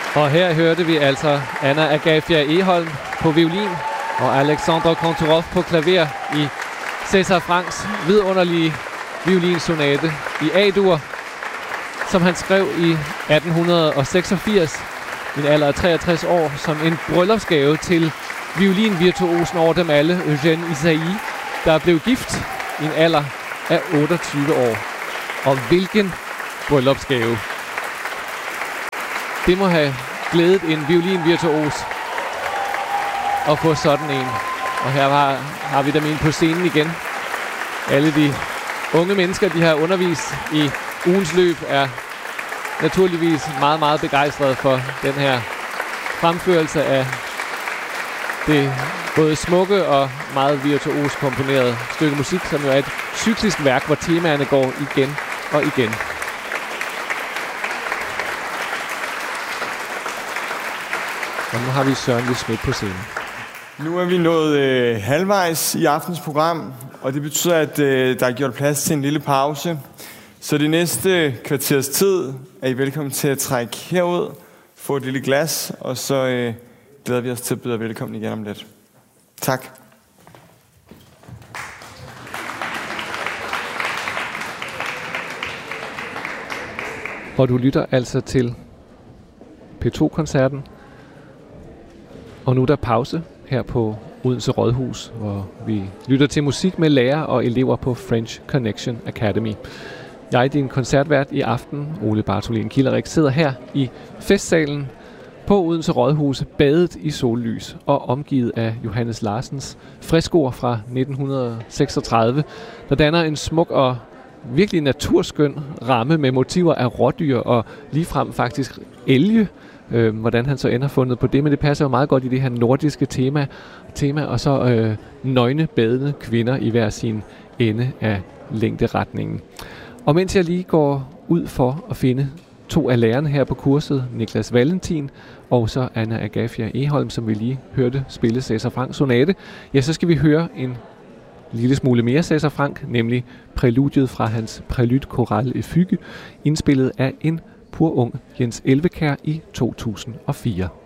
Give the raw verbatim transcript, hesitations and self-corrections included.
Og her hørte vi altså Anna Agafia Egholm på violin og Alexandre Kantorov på klaver i César Franks vidunderlige violinsonate i A-dur, som han skrev i atten seksogfirs, i en alder af treogtres år, som en bryllupsgave til violinvirtuosen over dem alle, Eugène Ysaÿe, der blev gift i en alder af otteogtyve år. Og hvilken bryllupsgave! Det må have glædet en violinvirtuos at få sådan en. Og her har, har vi dem ind på scenen igen. Alle de unge mennesker, de har undervist i ugens løb, er naturligvis meget, meget begejstrede for den her fremførelse af det både smukke og meget virtuos komponerede stykke musik, som jo er et cyklisk værk, hvor temaerne går igen og igen. Og nu har vi Søren Lis Schmidt på scenen. Nu er vi nået øh, halvvejs i aftens program, og det betyder, at øh, der er gjort plads til en lille pause. Så det næste kvarters tid er I velkommen til at trække herud, få et lille glas, og så øh, glæder vi os til at byde velkommen igen om lidt. Tak. Og du lytter altså til P to-koncerten. Og nu er der pause her på Odense Rådhus, hvor vi lytter til musik med lærere og elever på French Connection Academy. Jeg, din koncertvært i aften, Ole Bartholin Kilderik, sidder her i festsalen på Odense Rådhus, badet i sollys og omgivet af Johannes Larsens freskoer fra nitten seksogtredive, der danner en smuk og virkelig naturskøn ramme med motiver af rådyr og ligefrem faktisk elge. Øh, hvordan han så end har fundet på det, men det passer jo meget godt i det her nordiske tema, tema og så øh, nøgne badende kvinder i hver sin ende af længderetningen. Og mens jeg lige går ud for at finde to af lærerne her på kurset, Niklas Valentin og så Anna Agafia Egholm, som vi lige hørte spille César Franck sonate, ja, så skal vi høre en lille smule mere César Franck, nemlig præludiet fra hans Prélude Choral et Fugue, indspillet af en pur ung Jens Elvekjær i to tusind og fire.